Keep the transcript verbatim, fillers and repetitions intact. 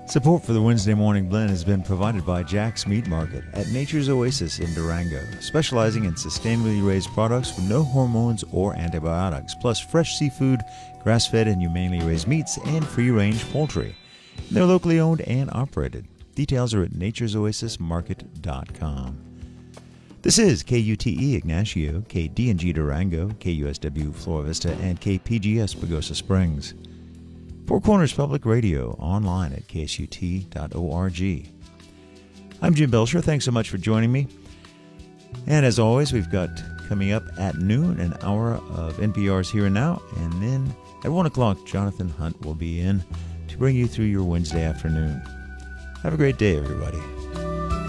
Support for the Wednesday Morning Blend has been provided by Jack's Meat Market at Nature's Oasis in Durango, specializing in sustainably raised products with no hormones or antibiotics, plus fresh seafood, grass-fed and humanely raised meats, and free-range poultry. They're locally owned and operated. Details are at natures oasis market dot com. This is K U T E Ignacio, K D N G Durango, K U S W Flora Vista, and K P G S Pagosa Springs. Four Corners Public Radio, online at K S U T dot org. I'm Jim Belcher. Thanks so much for joining me. And as always, we've got coming up at noon an hour of N P R's Here and Now, and then at one o'clock, Jonathan Hunt will be in to bring you through your Wednesday afternoon. Have a great day, everybody.